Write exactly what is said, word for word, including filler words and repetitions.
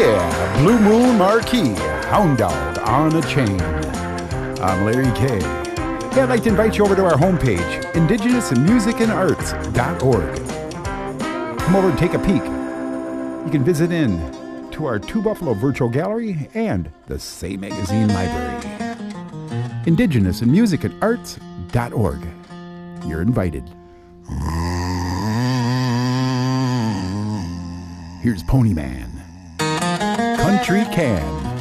Yeah, Blue Moon Marquee, Hound Dog on a Chain. I'm Larry K. Yeah, I'd like to invite you over to our homepage, indigenous music and arts dot org. Come over and take a peek. You can visit in to our Two Buffalo Virtual Gallery and the Say Magazine Library. indigenous music and arts dot org. You're invited. Here's Pony Man. Country Can.